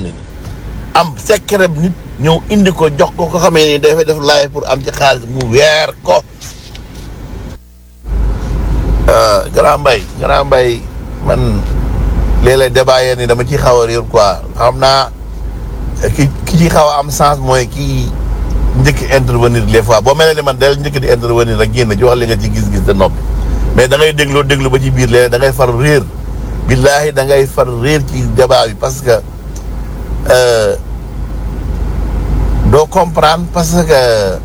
ne am secret nit ñëw indi ko jox ko ko xamee ni dafay def live pour am ci xaalis mu weer ko. Grand Mbaye man léeg-léeg débat yee ni dama ciy xaw a réer quoi xam naa ki ci xaw a am sens mooy kii njëkk intervenir les fois boo mel ni man day njëkk di intervenir rek génn ci wax li nga ci gis-gis de noppi mais da ngay déglu ba ci biir léeg da ngay far réer billaahi da ngay far réer ci débat bi parce que doo comprendre parce que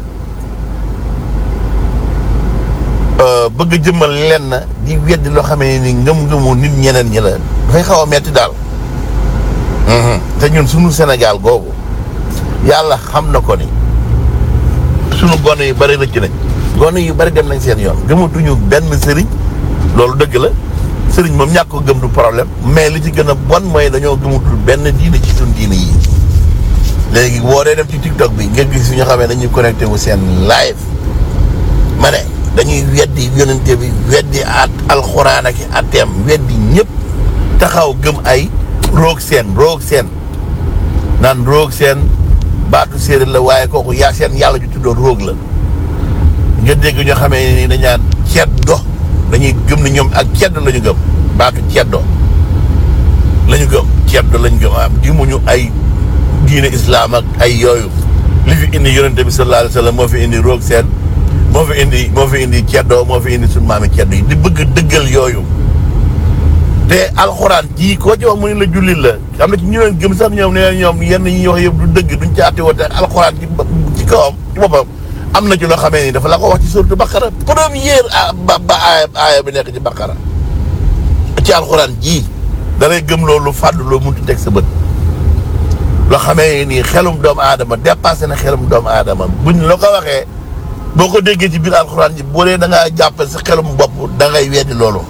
bëgg jëmmal lenn di weddi loo xamee ni ngëm-ngëmu nit ñeneen ñi la dafay xaw a metti daal te ñun suñu Sénégal googu yàlla xam na ko ni sunu gone yu bari rëcc nañ gone yu bari dem nañ seen yoon gëmatuñu benn sëriñ loolu dëgg la sëriñ moom ñàkk ko gëm du problème mais li ci gën a bon mooy dañoo gëmatul benn diine ci suñu diine yi léegi boo dee dem ci TikTok bi nga gis ñu xamee dañuy connecté wu seen live ma ne dañuy weddi yonente bi weddi alxuraan ak ateem weddi ñëpp taxaw gëm ay roog seen naan roog seen baatu séeréer la waaye kooku yaa seen yàlla ju tuddoon roog la nga dégg ñoo xamee ni dañ naan ceddo dañuy gëm ni ñoom ak ceddo la ñu gëm baatu ceddo la ñu gëm ceddo la ñu gëm am di muñu ay diine islam ak ay yooyu li fi indi yonente bi sallallahu alayhi wa sallam moo fi indi roog seen moo fi indi ceddo moo fi indi suñu maami ceddo yi di bëgg dëggal yooyu te alxuraan jii koo ci wax mu ne la jullit la am na ci ñu leen gëm sax ñoom ne ñoom yenn yi ñuy wax yëpp du dëgg duñ ci àtte woote alxuraan ci kawam ci boppam am na ci loo xamee ni dafa la ko wax ci suuratu Baqara première ba aaya bi nekk ci Baqara ci alxuraan jii danay gëm loolu fàddu loo mënut teg sa bët loo xamee ni xelum doomu aadama dépassé na xelum doomu aadama buñ la ko waxee boo ko déggee ci biir alxuraan ji boo dee da ngaa jàppale sa xelum bopp da ngay weddi loolu.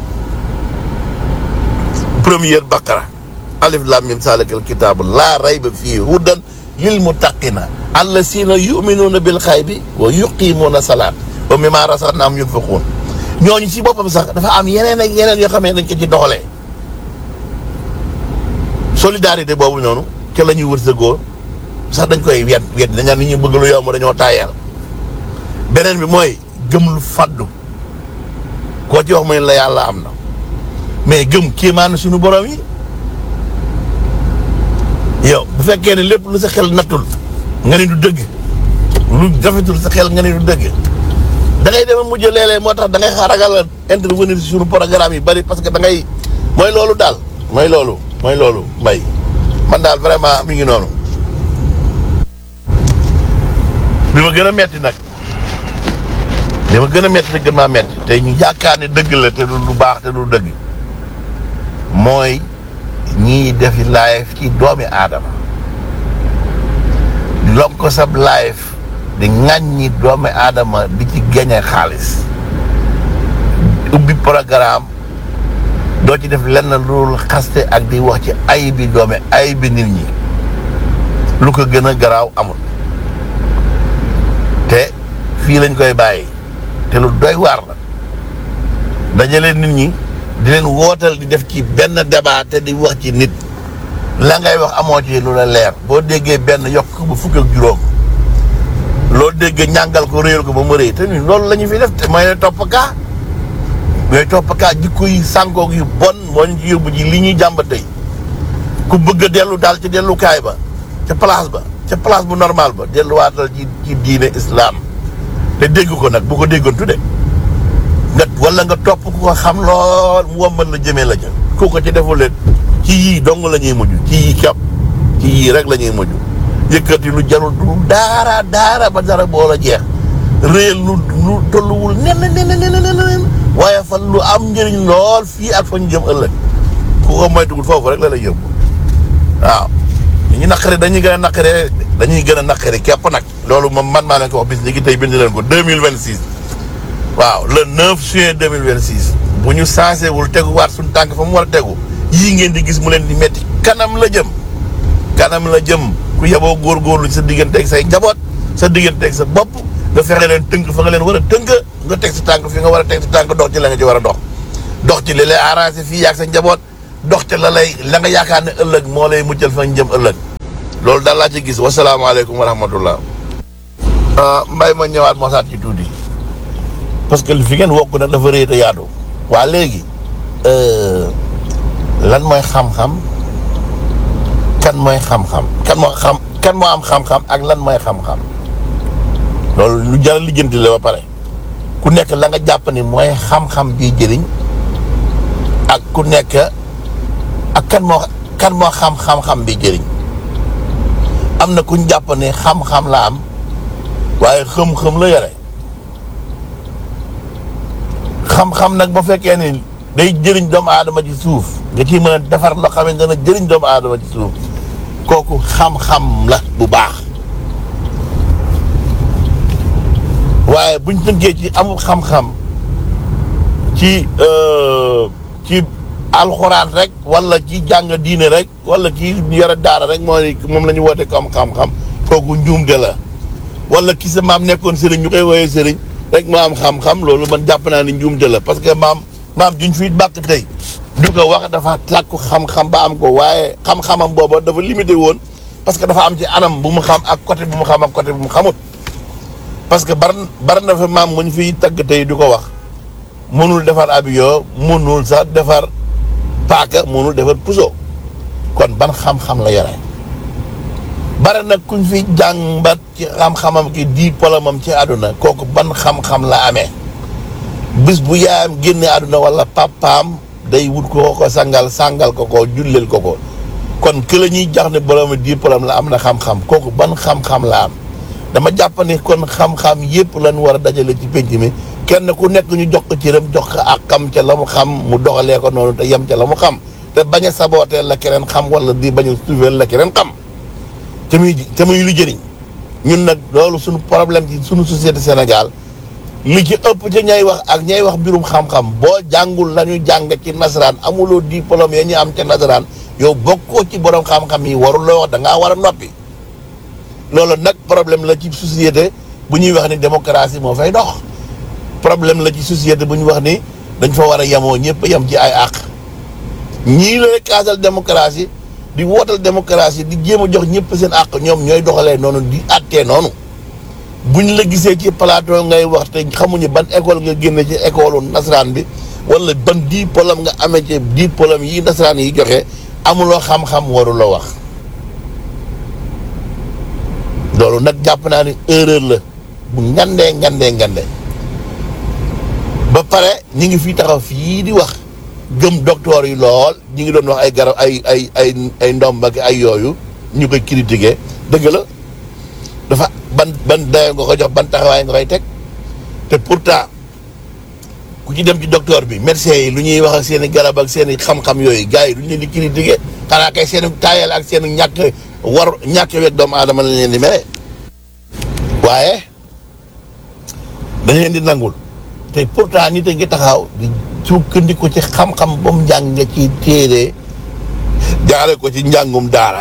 première Baqara alif lam mim zalikal kitaabu laa rayba fiihi hudan lil muttaqina allazina yuminuuna bil xaybi wa yuqimuuna salaat wa mimmaa razaqnaahum yunfiquun ñooñu ci boppam sax dafa am yeneen ak yeneen yoo xam ne dañ ko ci doxalee solidarité boobu noonu ca la ñuy wërsëgoo sax dañ koy wet dañ naan nit ñi bëgg lu yomb dañoo taayal beneen bi mooy gëm lu faddu koo ci wax mooy la yàlla am na mais gëm kéemaan suñu borom yi yow bu fekkee ne lépp lu sa xel nattul nga ni du dëgg lu rafetul sa xel nga ni du dëgg da ngay dem mujj léeg-léeg moo tax da ngay ragal intervenir si suñu programme yi bari parce que da ngay mooy loolu daal mooy loolu mbay man daal vraiment mi ngi noonu. li ma gën a metti nag li ma gën a metti te gën maa metti te ñu yaakaar ne dëgg la te du lu baax te du dëgg mooy ñii defi live ci doomi aadama lom ko sab live di ŋàññi doomi aadama di ci gañe xaalis ubbi programme doo ci def lenn loolu xaste ak di wax ci ay bi doomi ay bi nit ñi lu ko gën a garaaw amul te fii lañ koy bàyyi te lu doy waar la dajale nit ñi di leen wootal di def ci benn débat te di wax ci nit la ngay wax amoo ci lu la leer boo déggee benn yokk ko ba fukk ak juróom loo déggee ñàngal ko réyal ko ba mu rëy te ni loolu la ñu fi def te mooy topp kaa jikko yi sànkoog yu bon moo ñu ci yóbbu ji li ñuy jàmbat tey ku bëgg a dellu daal ci dellukaay ba ca place bu normal ba delluwaatal ci diine islam te dégg ko nag bu ko déggoon tudde wala nga topp ku ko xam lool mu wambal la jëmee la ca ku ko ci deful leen ci yii dong la ñuy mujj ci yii kepp ci yii rek la ñuy mujj yëkkati lu jarul du daara ba dara boo la jeex réel lu tolluwul nen waaye fan lu am njëriñ lool fii ak fa ñu jëm ëllëg ku ko moytuwul foofu rek la lay yóbbu waaw ñu naqare dañuy gën a naqare képp nag loolu moom man maa leen ko wax bis léegi tey bind leen ko 2026 waaw le 9 juin 2026 bu ñu sensé wul teguwaat suñu tànk fa mu war a tegu yii ngeen di gis mu leen di metti kanam la jëm ku yeboo góorgóorlu sa digganteeg say njaboot sa digganteeg sa bopp nga fexe leen tënk fa nga leen war a tënk nga teg sa tànk fi nga war a teg sa tànk dox ci la nga ci war a dox ci li lay arrangé fii yaag sa njaboot dox ca la nga yaakaar ne ëllëg moo lay muccal fa jëm ëllëg loolu daal laa ci gis wasalaamaaleykum wa rahmatullah. mbay ma ñëwaat mosaat ci tuuti parce que li fi ngeen wokk nag dafa réy te yaatu. waa léegi lan mooy xam-xam kan mooy xam-xam kan moo am xam-xam ak lan mooy xam-xam loolu lu jar a lijjanti la ba pare ku nekk la nga jàpp ni mooy xam-xam bi jëriñ ak ku nekk ak kan moo xam-xam bi jëriñ. am na kuñ jàpp ne xam-xam la am waaye xëm-xëm la yore xam-xam nag bu fekkee ni day jëriñ doomu aadama ci suuf nga ciy mën a defar loo xam ne dana jëriñ doomu aadama ci suuf kooku xam-xam la bu baax waaye buñ tënkee ci amul xam-xam ci alxuraan rek wala ci jàng diine rek wala ci yore daara rek moom la ñu woote comme xam-xam kooku njuumte la wala ki sa maam nekkoon sëriñ ñu koy woowee sëriñ rek moo am xam-xam loolu man jàpp naa ni njuumte la parce que maam juñ fiy bàkk tey du ko wax dafa làkku xam-xam ba am ko waaye xam-xamam booba dafa limité woon parce que dafa am ci anam bu mu xam ak côté bu mu xam ak côté bu mu xamut parce que bari na fa maam mu ñu fiy tagg tey du ko wax mënul defar abiyo mënul sax defar paaka mënul defar puso kon ban xam-xam la yore bare nag kuñ fi jàmbat ci xam-xamam ki diplôme ci àdduna kooku ban xam-xam la amee bis bu yaayam génne àdduna wala papaam day wut ko sàngal ko julleel ko kon ki la ñuy jax ne borom diplôme la am na xam-xam kooku ban xam-xam la am dama jàpp ne kon xam-xam yépp lañ war a dajale ci pénc mi kenn ku nekk ñu jox ko ci rëm jox ko ak xam ca la mu xam mu doxalee ko noonu te yem ca la mu xam te bañ a sabooteel la keneen xam wala di bañ a suufeel la keneen xam te muy lu jëriñ ñun nag loolu suñu problème ci suñu société Sénégal li ci ëpp ci ñay wax ak ñay wax mbirum xam-xam boo jàngul la ñu jàng ci nasaraan amuloo diplôme ya ñu am ca nasaraan yow bokkoo ci borom xam-xam yi waruloo wax da ngaa war a noppi loolu nag problème la ci société bu ñuy wax ni démocratie moo fay dox problème la ci société bu ñu wax ni dañ fa war a yemoo ñëpp yem ci ay àq ñii la rek kaasal démocratie di wootal démocratie di jéem a jox ñëpp seen àq ñoom ñooy doxalee noonu di àttee noonu buñ la gisee ci plateau ngay wax te xamuñu ban école nga génne ci école nasaraan bi wala ban diplôme nga amee ci diplôme yi nasaraan yi joxe amuloo xam-xam waruloo wax loolu nag jàpp naa ni erreur la bu ngandee ba pare ñi ngi fii taxaw fii di wax gëm docteur yi lool ñi ngi doon wax ay garab ay ndomb ak ay yooyu ñu koy critiquer dëgg la dafa ban dayo nga ko jox ban taxawaay nga koy teg te pourtant ku ci dem ci docteur bi médecin yi lu ñuy wax ak seen i garab ak seen i xam-xam yooyu gars yi duñ leen di critiquer xanaa kay seen taayal ak seen ñàkk weeg doomu aadama lañ leen di mere waaye dañ leen di nangul te pourtant nit a ngi taxaw di sukkandiku ci xam-xam ba mu njàng ci téere jaare ko ci njàngum daara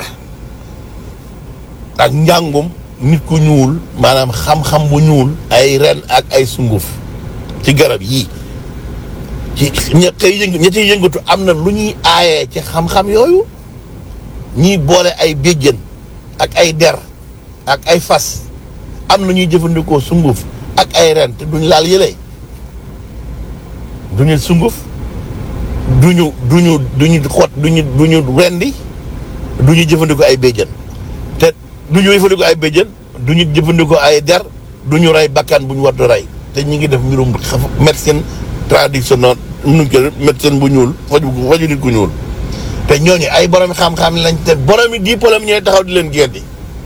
ak njàngum nit ku ñuul maanaam xam-xam bu ñuul ay ren ak ay sunguf ci garab yii ci ña ciy yëngatu am na lu ñuy aayee ci xam-xam yooyu ñiy boole ay béjjën ak ay der ak ay fas am na ñuy jëfandikoo sunguf ak ay ren te duñ laal yële duñu sunguf duñu xot duñu rendi duñu jëfandikoo ay béjjën te duñu jëfandikoo ay béjjën duñu jëfandikoo ay der duñu rey bakkan bu ñu war a rey te ñu ngi def mbirum médecine traditionnelle médecine bu ñuul faju nit ku ñuul te ñooñu ay borom xam-xam lañ te boromi diplôme ñooy taxaw di leen geddi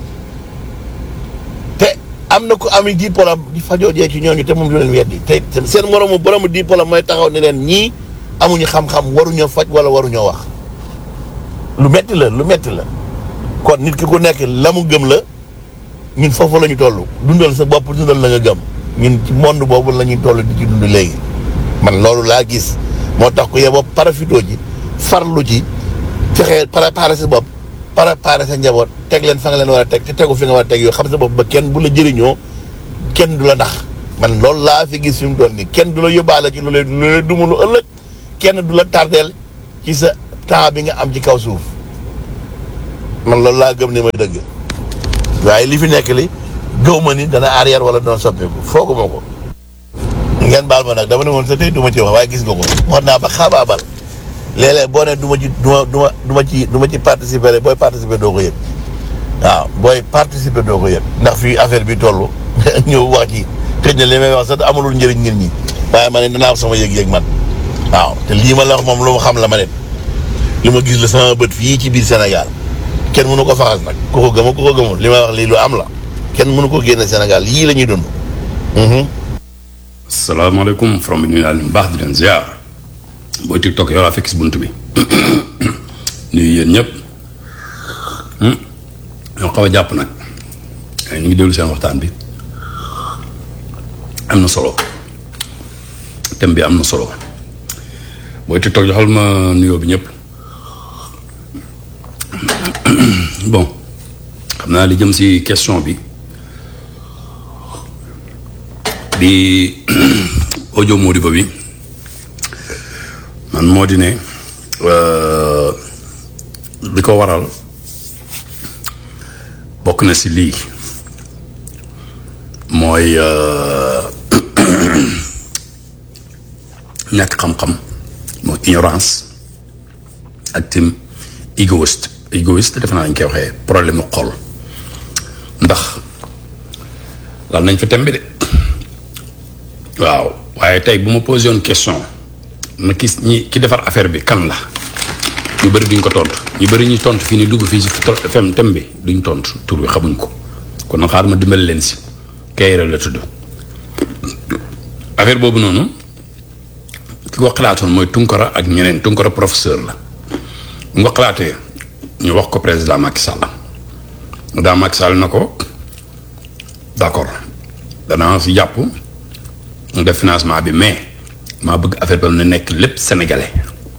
te am na ko ami diplôme di fajoo jee ci ñooñu te moom du leen weddi te seen moromu boromu diplôme mooy taxaw ni leen ñii amuñu xam-xam waruñoo faj wala waruñoo wax lu metti la kon nit ki ku nekk la mu gëm la ñun foofu la ñu toll dundal sa bopp dundal la nga gëm ñun ci monde boobu la ñuy toll di ci dund léegi man loolu laa gis moo tax ku yeboo parafitoo ji farlu ci fexe préparer sa bopp préparer sa njaboot teg leen fa nga leen war a teg te tegu fi nga war a teg yoo xam sa bopp ba kenn bu la jëriñoo kenn du la nax man loolu laa fi gis fi mu toll nii kenn du la yóbbaale ci lu lay dumalu ëllëg kenn du la tardeel ci sa temps bi nga am ci kaw suuf man loolu laa gëm ne mooy dëgg waaye li fi nekk li gëw ma ni dana arrière wala dana soppeeku fooguma ko. ngeen baal ma nag dama ne woon sa tey du ma ci wax waaye gis nga ko wax naa ba xaabaabal léeg-léeg boo ne du ma ci participer booy participer doo ko yëg waaw booy participer doo ko yëg ndax fii affaire bi toll ñëw wax ci xëy na li may wax sax amalul njëriñ nit ñi waaye ma ne danaa am sama yëg-yëg man waaw te lii ma la wax moom lu ma xam la ma ne li ma gis la sama bët fii ci biir Sénégal kenn mënu ko faxas nag ku ko gëm ku ko gëmul li may wax lii lu am la kenn mënu ko génne Sénégal yii la ñuy dund. salaamaaleykum from bi nuyu naa leen baax di leen ziar booy TikTok yow laa fekk si bunt bi nuyu yéen ñëpp ñoo xaw a jàpp nag ñu ngi déglu seen waxtaan bi am na solo thème bi am na solo booy TikTok joxal ma nuyoo bi ñëpp bon xam naa li jëm si question bi di audio Modibo bi man moo di ne li ko waral bokk na si lii mooy ñàkk xam-xam mooy ignorance ak tim égoïste defe naa lañ koy waxee problème mu xol ndax lan nañ fa tembi de waaw waaye tey bu ma posé woon question na ki defar affaire bi kan la ñu bëri duñ ko tontu ñu bëri ñu tontu fii ni dugg fii si FM thème bi duñ tontu tur bi xamuñ ko kon nag xaar ma dimbali leen si Kayre la tudd affaire boobu noonu ki ko xalaatoon mooy Tunkara ak ñeneen Tunkara professeur la bu nga xalaatee ñu wax ko président Macky Sall daa Macky Sall na ko d'accord danaa si jàpp def financement bi mais maa bëgg affaire ba na nekk lépp sénégalais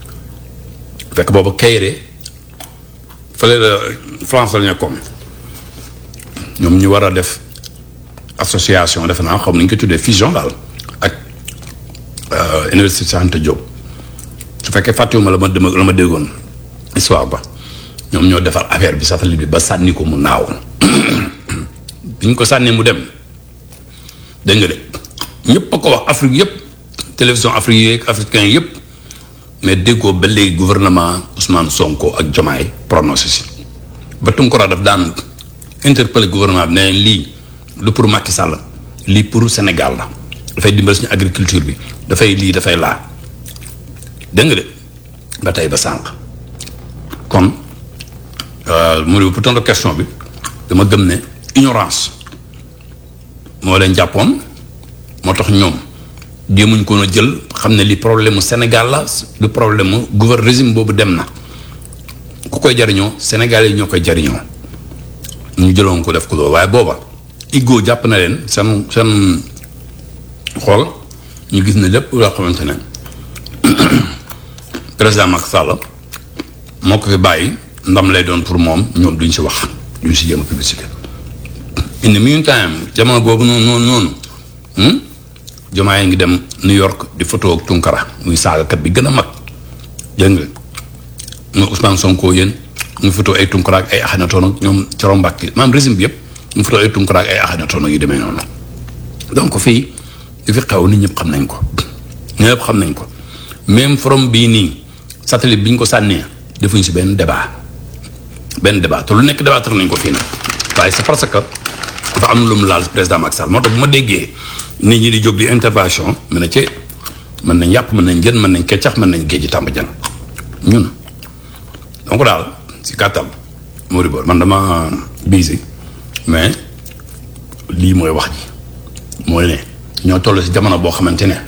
fekk boobu Kayre fële la France la nekkoon ñoom ñu war a def association defe naa xam nañ ko tuddee fusion daal ak université Cheikh Anta Diop su fekkee fàttewuma la ma déggoon histoire ba ñoom ñoo defar affaire bi satellite bi ba sànni ko mu naaw bi ñu ko sànnee mu dem dégg nga de ñëpp a ko wax Afrique yëpp télévision Afrique yeeg africain yëpp mais déggoo ba léegi gouvernement Ousmane Sonko ak Diomaye prononcé si ba Tunkara daf daan interpellé gouvernement bi ne lii lu pour Macky Sall lii pour Sénégal la dafay dimbali suñu agriculture bi dafay lii dafay laa dégg nga de ba tey ba sànq kon mu pour tontu question bi dama gëm ne ignorance moo leen jàppoon moo tax ñoom jéemuñ ko na jël xam ne li problème mu Sénégal la lu problème mu gouvernement régime boobu dem na ku koy jariñoo Sénégal yi ñoo koy jariñoo ñu jëloon ko def ko loolu waaye booba Igo jàpp na leen seen xool ñu gis ne lépp loo xamante ne président Macky Sall moo ko fi bàyyi ndam lay doon pour moom ñoom duñ si wax duñ si jéem publicité in the meantime jamono boobu noonu Diomaye ngi dem New York di photo ak Tunkara muy saagakat bi gën a mag dégg nga mu Ousmane Sonko yéen mu photo ay Tunkara ak ay Akhenaton ak ñoom Thioro Mbacké maanaam régime bi yëpp mu photo ay Tunkara ak ay Akhenaton yu demee noonu donc fii li fi xew nit ñëpp xam nañ ko ñëpp xam nañ ko même forum bii nii satellite bi ñu ko sànnee defuñ si benn débat te lu nekk débattre nañ ko fii nag waaye c'est parce que dafa am lu mu laal président Macky Sall moo tax bu ma déggee nit ñi di jóg di intervention mën na ci mën nañ yàpp mën nañ jën mën nañ keccax mën nañ géej tàmb jan ñun donc daal si gàttal moo di boor man dama busy mais lii mooy wax ji mooy ne ñoo toll si jamono boo xamante ne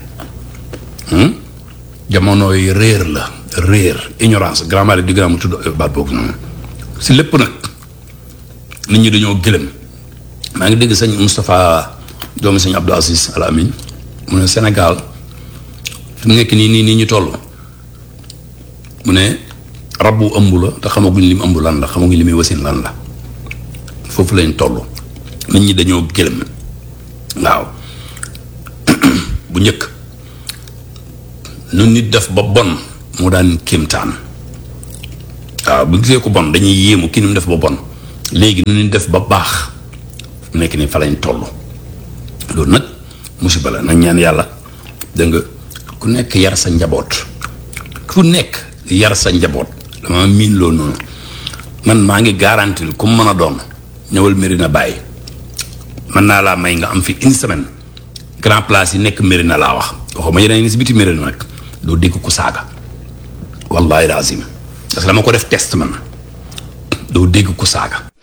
jamonoy réer la réer ignorance grand mal di gën a mu tudd baat boobu noonu si lépp nag nit ñi dañoo gëlëm maa ngi dégg sëñ Moustapha doomu sëñ Abdou Aziz Al Amin mu ne Sénégal fi mu nekk nii ñu toll mu ne rab bu ëmb la te xamaguñ li mu ëmb lan la xamaguñ li muy wasin lan la foofu lañ toll nit ñi dañoo gëlëm waaw bu njëkk nu nit def ba bon moo daan kéemtaan waaw bu gisee ko bon dañuy yéemu kii ni mu def ba bon léegi nu ñu def ba baax mu nekk nii fa lañ toll loolu nag musiba la nag ñaan yàlla dégg nga ku nekk yar sa njaboot ku nekk yar sa njaboot dama miin loolu noonu man maa ngi garantil ku mën a doon ñëwal Médina Baye mën naa laa may nga am fi une semaine grand place yi nekk Médina laa wax waxuma yeneen ni si biti Médina nag doo dégg ku saaga wallahi lazim parce que dama ko def test man doo dégg ku saaga